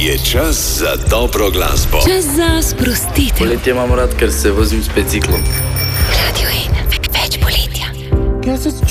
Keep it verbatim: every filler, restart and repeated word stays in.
Je čas za dobro glasbo. Čas za sprostitev. Poletje imam rad, ker se vozim s biciklom. Radio ena, več poletja. Guess it's